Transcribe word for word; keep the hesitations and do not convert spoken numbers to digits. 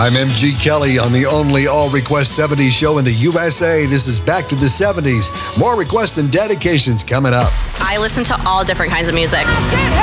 I'm M G Kelly on the only All Request seventies show in the U S A. This is Back to the seventies. More requests and dedications coming up. I listen to all different kinds of music.